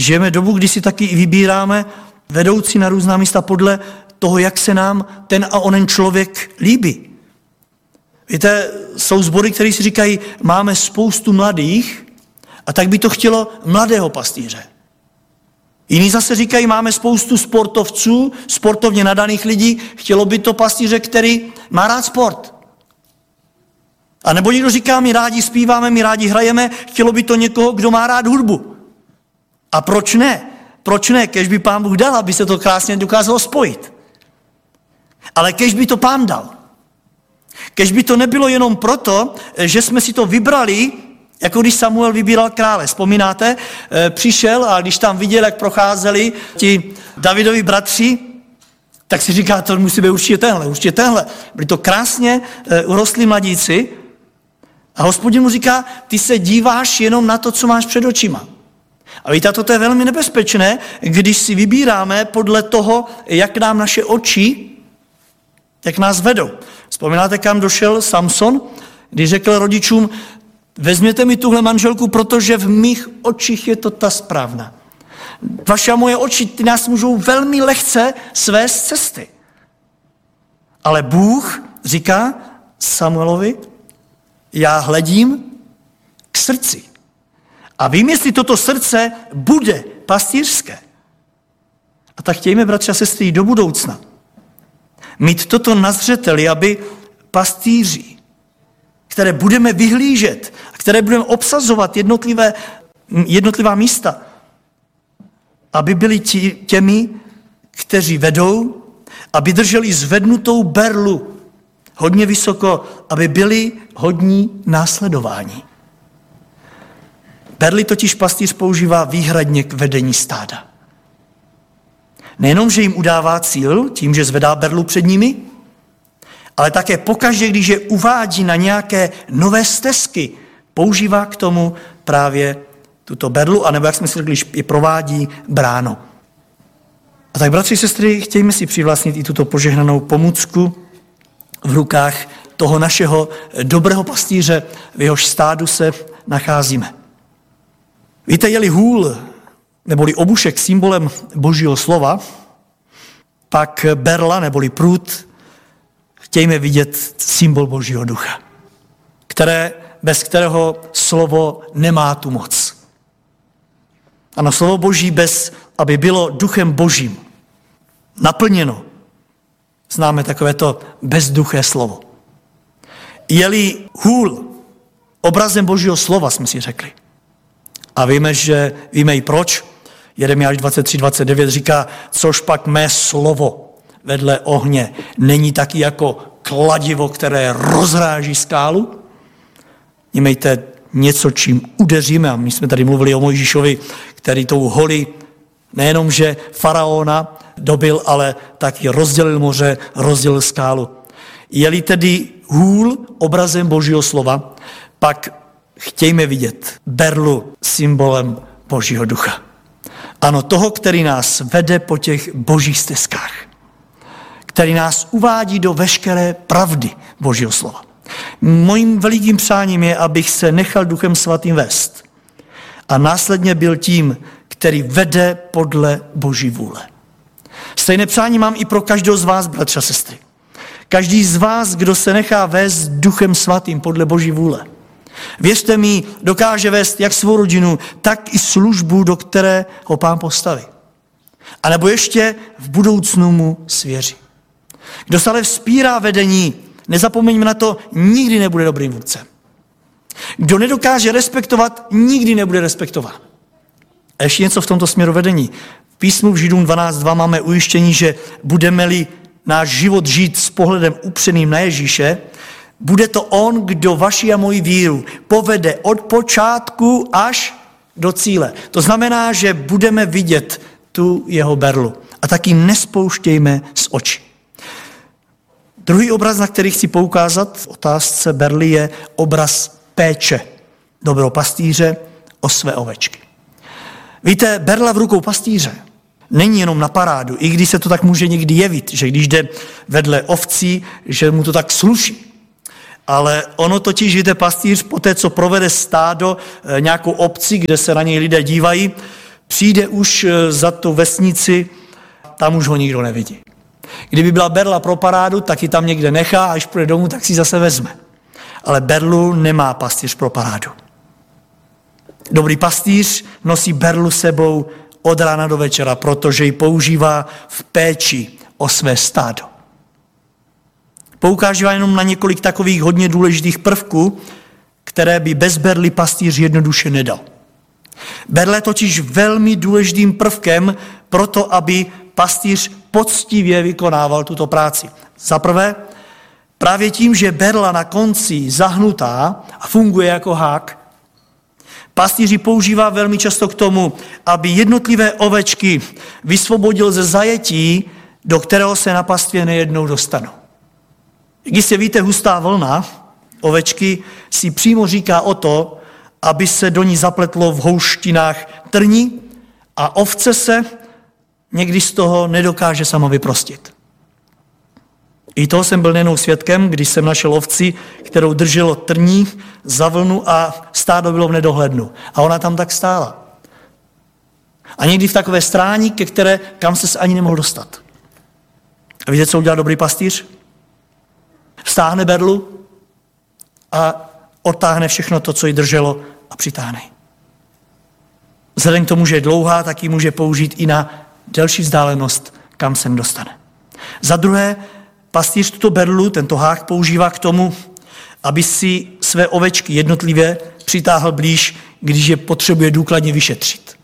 žijeme dobu, kdy si taky vybíráme vedoucí na různá místa podle toho, jak se nám ten a onen člověk líbí. Víte, jsou sbory, které si říkají, máme spoustu mladých a tak by to chtělo mladého pastýře. Jiní zase říkají, máme spoustu sportovců, sportovně nadaných lidí, chtělo by to pastýře, který má rád sport. A nebo někdo říká, my rádi zpíváme, my rádi hrajeme, chtělo by to někoho, kdo má rád hudbu. A proč ne? Proč ne? Kéž by Pán Bůh dal, aby se to krásně dokázalo spojit. Ale kéž by to Pán dal. Kéž by to nebylo jenom proto, že jsme si to vybrali, jako když Samuel vybíral krále. Vzpomínáte? Přišel a když tam viděl, jak procházeli ti Davidovi bratři, tak si říká, to musí být určitě tenhle. Byli to krásně urostlí mladíci a Hospodin mu říká, ty se díváš jenom na to, co máš před očima. A víte, toto je velmi nebezpečné, když si vybíráme podle toho, jak nám naše oči, jak nás vedou. Vzpomínáte, kam došel Samson, když řekl rodičům, vezměte mi tuhle manželku, protože v mých očích je to ta správná. Vaše a moje oči, ty nás můžou velmi lehce svést z cesty. Ale Bůh říká Samuelovi, já hledím k srdci. A vím, jestli toto srdce bude pastýřské. A tak chtějme, bratři a sestry, do budoucna mít toto na zřeteli, aby pastýři, které budeme vyhlížet a které budeme obsazovat jednotlivá místa, aby byli těmi, kteří vedou, aby drželi zvednutou berlu hodně vysoko, aby byli hodní následování. Berly totiž pastýř používá výhradně k vedení stáda. Nejenom, že jim udává cíl tím, že zvedá berlu před nimi, ale také pokaždé, když je uvádí na nějaké nové stezky, používá k tomu právě tuto berlu, anebo jak jsme si řekli, je provádí bráno. A tak, bratři, sestry, chtějme si přivlastnit i tuto požehnanou pomůcku v rukách toho našeho dobrého pastýře, v jehož stádu se nacházíme. Víte, je-li hůl, neboli obušek symbolem Božího slova, pak berla, neboli prut, chtějme vidět symbol Božího ducha, bez kterého slovo nemá tu moc. Ano, slovo Boží, aby bylo duchem Božím naplněno. Známe takovéto bezduché slovo. Je-li hůl obrazem Božího slova, jsme si řekli. A víme i proč. Jeremiáš 23:29 říká, což pak mé slovo vedle ohně není taky jako kladivo, které rozráží skálu. Mějte něco, čím udeříme, a my jsme tady mluvili o Mojžíšovi, který tou holi nejenom, že faraona dobil, ale taky rozdělil moře, rozdělil skálu. Je-li tedy hůl obrazem Božího slova, pak chtějme vidět berlu symbolem Božího ducha. Ano, toho, který nás vede po těch božích stezkách, který nás uvádí do veškeré pravdy Božího slova. Mojím velikým přáním je, abych se nechal Duchem Svatým vést a následně byl tím, který vede podle Boží vůle. Stejné přání mám i pro každého z vás, bratři a sestry. Každý z vás, kdo se nechá vést Duchem Svatým podle Boží vůle. Věřte mi, dokáže vést jak svou rodinu, tak i službu, do které ho Pán postaví. A nebo ještě v budoucnu mu svěří. Kdo se ale vzpírá vedení, nezapomeňme na to, nikdy nebude dobrým vůdcem. Kdo nedokáže respektovat, nikdy nebude respektován. A ještě něco v tomto směru vedení. V písmu v Židům 12:2 máme ujištění, že budeme-li náš život žít s pohledem upřeným na Ježíše, bude to on, kdo vaši a moji víru povede od počátku až do cíle. To znamená, že budeme vidět tu jeho berlu. A taky nespouštějme z očí. Druhý obraz, na který chci poukázat v otázce berly, je obraz péče dobrého pastýře o své ovečky. Víte, berla v rukou pastýře není jenom na parádu, i když se to tak může někdy jevit, že když jde vedle ovcí, že mu to tak sluší. Ale ono totiž, víte, pastýř po té, co provede stádo nějakou obci, kde se na něj lidé dívají, přijde už za tu vesnici, tam už ho nikdo nevidí. Kdyby byla berla pro parádu, tak ji tam někde nechá a až půjde domů, tak si ji zase vezme. Ale berlu nemá pastýř pro parádu. Dobrý pastýř nosí berlu sebou od rána do večera, protože ji používá v péči o své stádo. Poukážu jenom na několik takových hodně důležitých prvků, které by bez berly pastýř jednoduše nedal. Berle je totiž velmi důležitým prvkem pro to, aby pastýř poctivě vykonával tuto práci. Za prvé, právě tím, že berla na konci zahnutá a funguje jako hák, pastýř ji používá velmi často k tomu, aby jednotlivé ovečky vysvobodil ze zajetí, do kterého se na pastvě nejednou dostanou. Jak jistě víte, hustá vlna ovečky si přímo říká o to, aby se do ní zapletlo v houštinách trní a ovce se někdy z toho nedokáže sama vyprostit. I toho jsem byl nejenom svědkem, když jsem našel ovci, kterou drželo trní za vlnu a stádo bylo v nedohlednu. A ona tam tak stála. A někdy v takové stráni, kam se ani nemohl dostat. A víte, co udělal dobrý pastýř? Vstáhne berlu a odtáhne všechno to, co jí drželo a přitáhne. Vzhledem k tomu, že je dlouhá, tak ji může použít i na delší vzdálenost, kam se dostane. Za druhé, pastýř tuto berlu, tento hák používá k tomu, aby si své ovečky jednotlivě přitáhl blíž, když je potřebuje důkladně vyšetřit.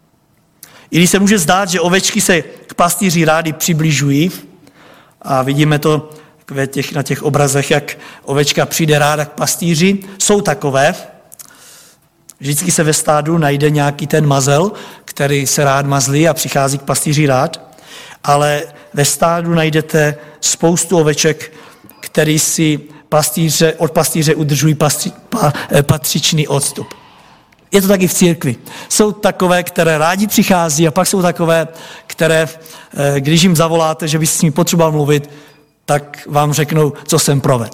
I když se může zdát, že ovečky se k pastýři rády přibližují, a vidíme to na těch obrazech, jak ovečka přijde ráda k pastýři, jsou takové. Vždycky se ve stádu najde nějaký ten mazel, který se rád mazlí a přichází k pastýři rád, ale ve stádu najdete spoustu oveček, který si od pastýře udržují patřičný odstup. Je to taky v církvi. Jsou takové, které rádi přichází a pak jsou takové, které, když jim zavoláte, že byste s nimi potřeboval mluvit, tak vám řeknou, co jsem provedl.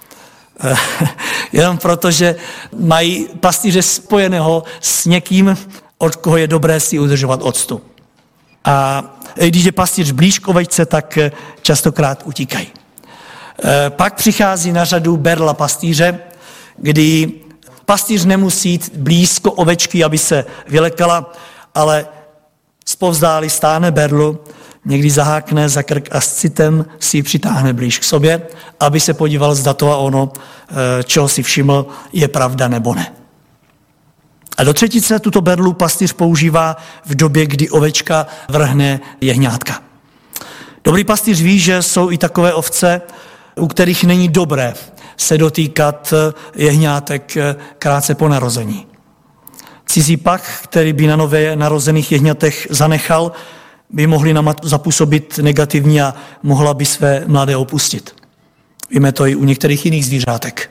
Jenom proto, že mají pastýře spojeného s někým, od koho je dobré si udržovat odstup. A když je pastýř blíž k ovečce, tak častokrát utíkají. Pak přichází na řadu berla pastýře, kdy pastýř nemusí jít blízko ovečky, aby se vylekala, ale zpovzdálí stáhne berlu, někdy zahákne za krk a s citem si ji přitáhne blíž k sobě, aby se podíval, zda to a ono, čeho si všiml, je pravda nebo ne. A do třetice tuto berlu pastýř používá v době, kdy ovečka vrhne jehňátka. Dobrý pastýř ví, že jsou i takové ovce, u kterých není dobré se dotýkat jehňátek krátce po narození. Cizí pach, který by na nově narozených jehňatech zanechal, by mohli na matku zapůsobit negativně a mohla by své mladé opustit. Víme to i u některých jiných zvířátek.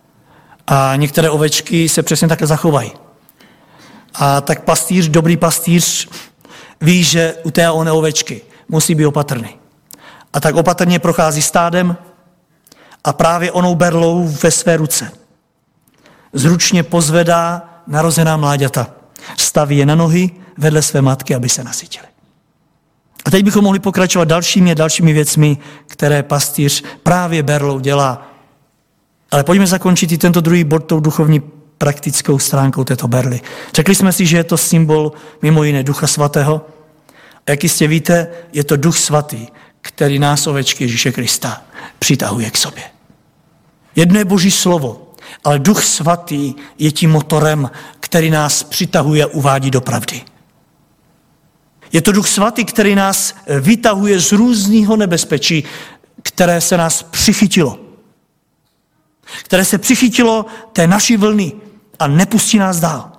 A některé ovečky se přesně takhle zachovají. A tak pastýř, dobrý pastýř, ví, že u té a oné ovečky musí být opatrný. A tak opatrně prochází stádem a právě onou berlou ve své ruce zručně pozvedá narozená mláďata. Staví je na nohy vedle své matky, aby se nasytili. A teď bychom mohli pokračovat dalšími věcmi, které pastýř právě berlou dělá. Ale pojďme zakončit i tento druhý bod tou duchovní praktickou stránkou této berly. Řekli jsme si, že je to symbol mimo jiné Ducha Svatého. A jak jistě víte, je to Duch Svatý, který nás, ovečky Ježíše Krista, přitahuje k sobě. Jedno je Boží slovo, ale Duch Svatý je tím motorem, který nás přitahuje a uvádí do pravdy. Je to Duch Svatý, který nás vytahuje z různého nebezpečí, které se nás přichytilo. Které se přichytilo té naší vlny a nepustí nás dál.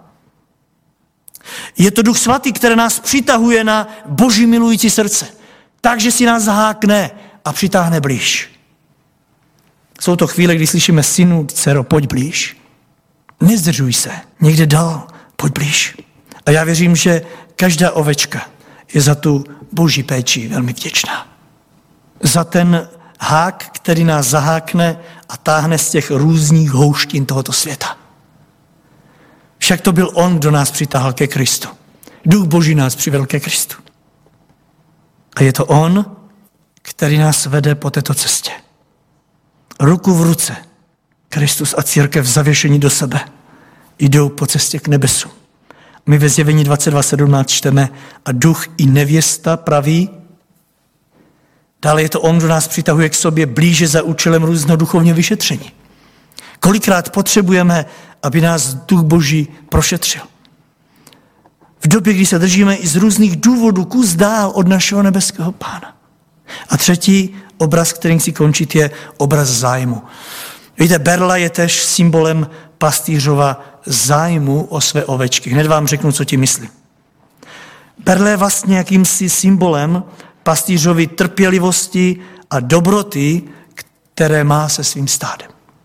Je to Duch Svatý, který nás přitahuje na Boží milující srdce. Takže si nás zahákne a přitáhne blíž. Jsou to chvíle, kdy slyšíme: synu, dcero, pojď blíž. Nezdržuj se, někde dál, pojď blíž. A já věřím, že každá ovečka je za tu Boží péči velmi vděčná. Za ten hák, který nás zahákne a táhne z těch různých houštin tohoto světa. Však to byl on, kdo nás přitáhl ke Kristu. Duch Boží nás přivedl ke Kristu. A je to on, který nás vede po této cestě. Ruku v ruce Kristus a církev zavěšení do sebe jdou po cestě k nebesu. My ve Zjevení 22:17 čteme a duch i nevěsta praví. Dále je to on, kdo nás přitahuje k sobě blíže za účelem různého duchovního vyšetření. Kolikrát potřebujeme, aby nás Duch Boží prošetřil. V době, kdy se držíme i z různých důvodů kus dál od našeho nebeského Pána. A třetí obraz, kterým si končit, je obraz zájmu. Víte, berla je tež symbolem pastýřova zájmu o své ovečky. Hned vám řeknu, co tím myslím. Berle je vlastně jakýmsi symbolem pastýřovy trpělivosti a dobroty, které má se svým stádem.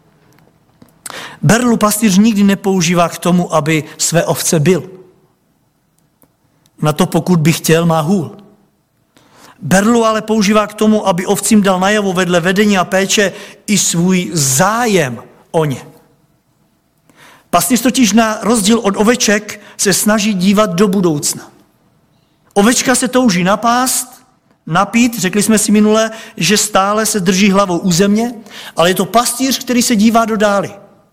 Berlu pastýř nikdy nepoužívá k tomu, aby své ovce bil. Na to, pokud by chtěl, má hůl. Berlu ale používá k tomu, aby ovcím dal najevo vedle vedení a péče i svůj zájem o ně. Pastýř totiž na rozdíl od oveček se snaží dívat do budoucna. Ovečka se touží napást, napít, řekli jsme si minule, že stále se drží hlavou u země, ale je to pastýř, který se dívá do dály.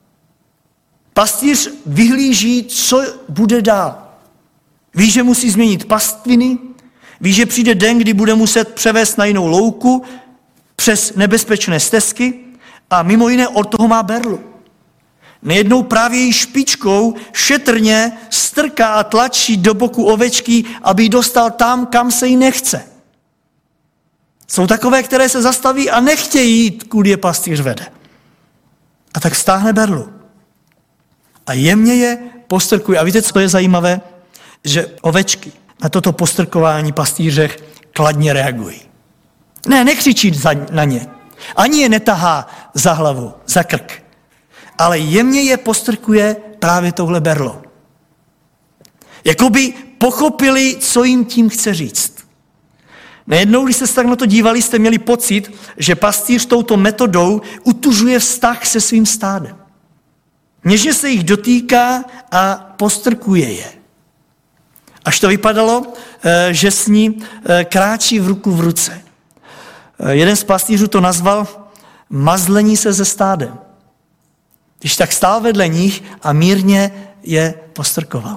Pastýř vyhlíží, co bude dál. Ví, že musí změnit pastviny, ví, že přijde den, kdy bude muset převést na jinou louku přes nebezpečné stezky a mimo jiné od toho má berlu. Nejednou právě její špičkou šetrně strká a tlačí do boku ovečky, aby ji dostal tam, kam se jí nechce. Jsou takové, které se zastaví a nechtějí jít, kudy je pastýř vede. A tak stáhne berlu. A jemně je postrkuje. A víte, co je zajímavé? Že ovečky na toto postrkování pastýře kladně reagují. Ne, nekřičí na ně. Ani je netahá za hlavu, za krk. Ale jemně je postrkuje právě touhle berlou. Jakoby pochopili, co jim tím chce říct. Nejednou, když jste tak na to dívali, jste měli pocit, že pastýř touto metodou utužuje vztah se svým stádem. Něžně se jich dotýká a postrkuje je. Až to vypadalo, že s ní kráčí v ruku v ruce. Jeden z pastýřů to nazval mazlení se se stádem. Když tak stál vedle nich a mírně je postrkoval.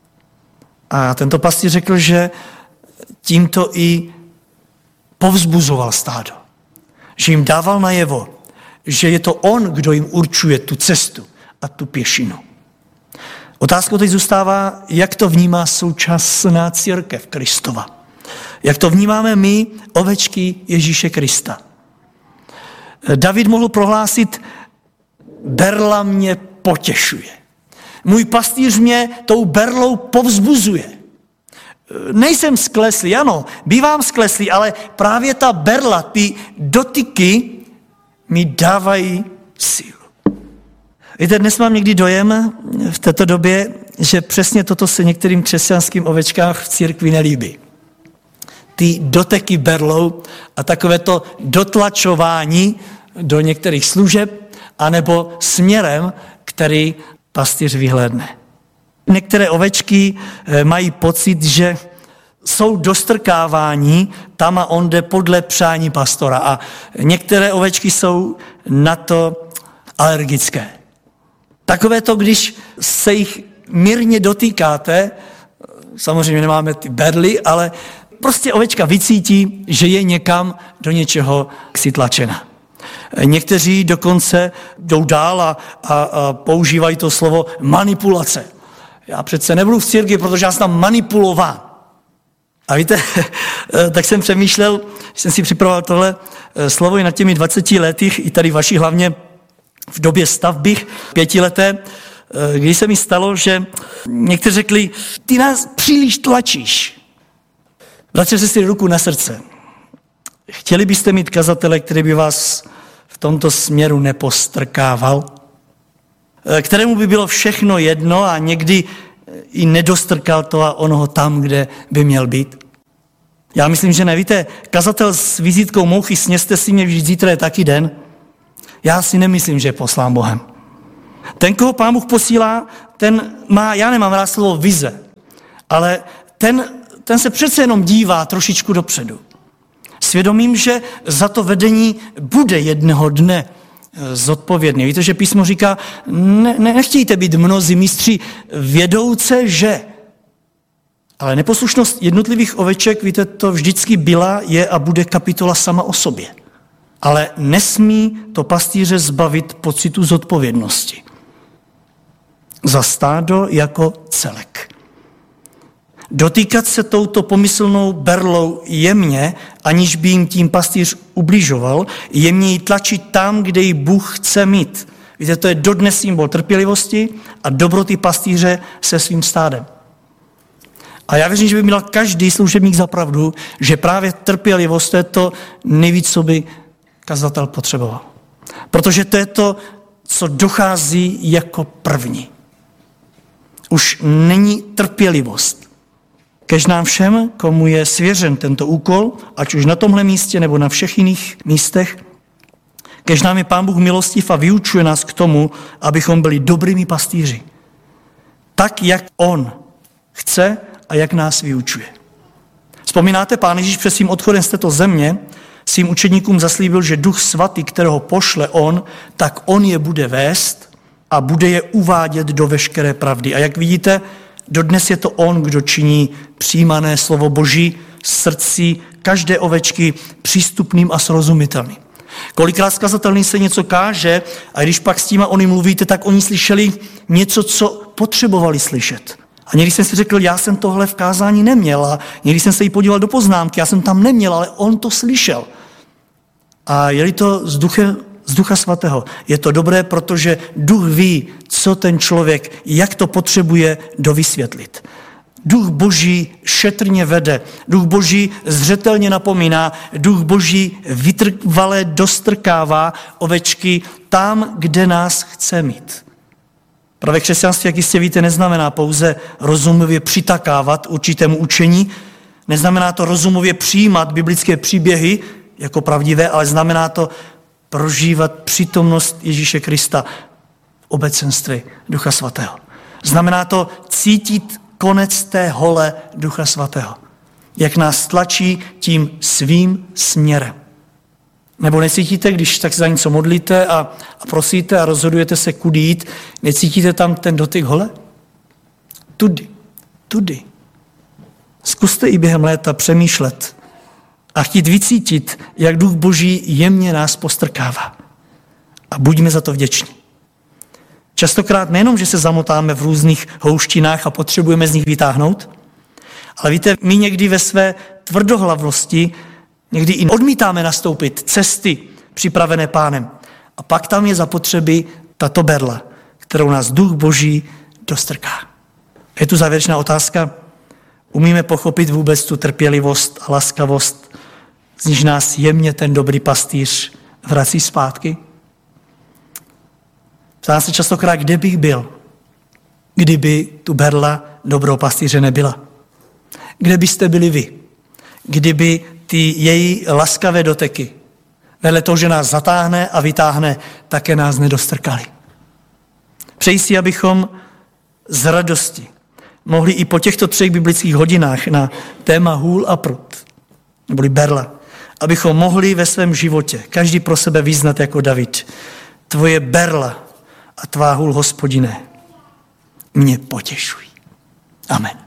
A tento pastýř řekl, že tímto i povzbuzoval stádo. Že jim dával najevo, že je to on, kdo jim určuje tu cestu a tu pěšinu. Otázkou teď zůstává, jak to vnímá současná církev Kristova. Jak to vnímáme my, ovečky Ježíše Krista. David mohl prohlásit, berla mě potěšuje. Můj pastýř mě tou berlou povzbuzuje. Nejsem skleslý, ano, bývám skleslý, ale právě ta berla, ty dotyky mi dávají sílu. Víte, dnes mám někdy dojem v této době, že přesně toto se některým křesťanským ovečkám v církvi nelíbí. Ty doteky berlou a takové to dotlačování do některých služeb anebo směrem, který pastýř vyhlédne. Některé ovečky mají pocit, že jsou dostrkáváni tam a onde podle přání pastora a některé ovečky jsou na to alergické. Takové to, když se jich mírně dotýkáte, samozřejmě nemáme ty berly, ale prostě ovečka vycítí, že je někam do něčeho si tlačena. Někteří dokonce jdou dál a používají to slovo manipulace. Já přece nebudu v církvi, protože já jsem tam manipulován. A víte, tak jsem přemýšlel, jsem si připravoval tohle slovo i nad těmi 20 lety, i tady vaši hlavně v době stavby 5leté, kdy se mi stalo, že někteří řekli, ty nás příliš tlačíš. Bratře, si ruku na srdce. Chtěli byste mít kazatele, který by vás v tomto směru nepostrkával? Kterému by bylo všechno jedno a někdy i nedostrkal to a onoho tam, kde by měl být? Já myslím, že ne. Víte, kazatel s vizitkou mouchy, sněste si mě, vždyť zítra je taky den. Já si nemyslím, že je poslán Bohem. Ten, koho Pán Bůh posílá, ten má, já nemám rád slovo vize, ale ten se přece jenom dívá trošičku dopředu. Svědomím, že za to vedení bude jednoho dne zodpovědný. Víte, že písmo říká, nechtějte být mnozí mistři vědouce, že. Ale neposlušnost jednotlivých oveček, víte, to vždycky byla, je a bude kapitola sama o sobě. Ale nesmí to pastýře zbavit pocitu zodpovědnosti za stádo jako celek. Dotýkat se touto pomyslnou berlou jemně, aniž by jim tím pastýř ubližoval, jemně ji tlačit tam, kde ji Bůh chce mít. Víte, to je dodnes symbol trpělivosti a dobroty pastýře se svým stádem. A já věřím, že by měl každý služebník za pravdu, že právě trpělivost to je to nejvíc, co by kazatel potřeboval. Protože to je to, co dochází jako první. Už není trpělivost. Kež nám všem, komu je svěřen tento úkol, ať už na tomhle místě nebo na všech jiných místech, kež nám je Pán Bůh milostiv a vyučuje nás k tomu, abychom byli dobrými pastýři. Tak, jak On chce a jak nás vyučuje. Vzpomínáte, Pán Ježíš před svým odchodem z této země svým učedníkům zaslíbil, že Duch Svatý, kterého pošle On, tak On je bude vést a bude je uvádět do veškeré pravdy. A jak vidíte, dodnes je to On, kdo činí přijímané slovo Boží srdci každé ovečky přístupným a srozumitelným. Kolikrát zkazatelný se něco káže a když pak s těma oni mluvíte, tak oni slyšeli něco, co potřebovali slyšet. A někdy jsem si řekl, já jsem tohle v kázání neměl a někdy jsem se jí podíval do poznámky, já jsem tam neměl, ale on to slyšel. A je-li to z Ducha Svatého, je to dobré, protože Duch ví, co ten člověk, jak to potřebuje dovysvětlit. Duch Boží šetrně vede, Duch Boží zřetelně napomíná, Duch Boží vytrvale dostrkává ovečky tam, kde nás chce mít. Pravé křesťanství, jak jistě víte, neznamená pouze rozumově přitakávat určitému učení, neznamená to rozumově přijímat biblické příběhy jako pravdivé, ale znamená to prožívat přítomnost Ježíše Krista v obecenství Ducha Svatého. Znamená to cítit konec té hole Ducha Svatého, jak nás tlačí tím svým směrem. Nebo necítíte, když tak za něco modlíte a prosíte a rozhodujete se, kudy jít, necítíte tam ten dotyk hole? Tudy. Zkuste i během léta přemýšlet a chtít vycítit, jak Duch Boží jemně nás postrkává. A buďme za to vděční. Častokrát nejenom, že se zamotáme v různých houštinách a potřebujeme z nich vytáhnout, ale víte, my někdy ve své tvrdohlavnosti někdy i odmítáme nastoupit cesty připravené Pánem. A pak tam je zapotřebí tato berla, kterou nás Duch Boží dostrká. Je tu závěrečná otázka. Umíme pochopit vůbec tu trpělivost a laskavost, z níž nás jemně ten dobrý pastýř vrací zpátky? Ptám se častokrát, kde bych byl, kdyby tu berla dobrou pastýře nebyla. Kde byste byli vy, kdyby ty její laskavé doteky, vedle toho, že nás zatáhne a vytáhne, také nás nedostrkali. Přeji si, abychom z radosti mohli i po těchto 3 biblických hodinách na téma hůl a prut, neboli berla, abychom mohli ve svém životě každý pro sebe vyznat jako David. Tvoje berla a tvá hůl, Hospodine, mě potěšují. Amen.